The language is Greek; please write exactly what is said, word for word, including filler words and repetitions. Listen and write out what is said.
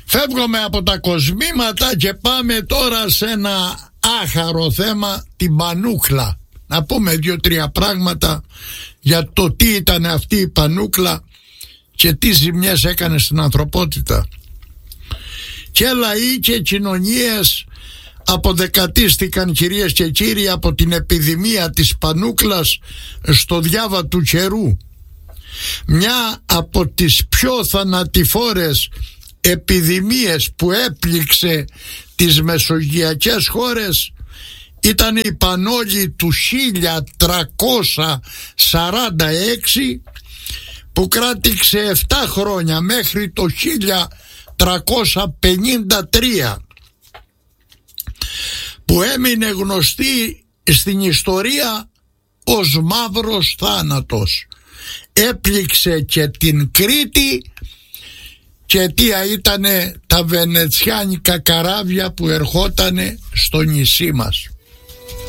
Φεύγουμε από τα κοσμήματα και πάμε τώρα σε ένα άχαρο θέμα, την Πανούκλα. Να πούμε δύο-τρία πράγματα για το τι ήταν αυτή η Πανούκλα και τι ζημιές έκανε στην ανθρωπότητα. Και λαοί και κοινωνίες αποδεκατίστηκαν, κυρίες και κύριοι, από την επιδημία της Πανούκλας στο διάβα του καιρού. Μια από τις πιο θανατηφόρες επιδημίες που έπληξε τις μεσογειακές χώρες ήταν η Πανόλη του χίλια τριακόσια σαράντα έξι, που κράτηξε επτά χρόνια μέχρι το χίλια τριακόσια πενήντα τρία, που έμεινε γνωστή στην ιστορία ως μαύρος θάνατος. Έπληξε και την Κρήτη, και αιτία ήτανε τα βενετσιάνικα καράβια που ερχότανε στο νησί μας.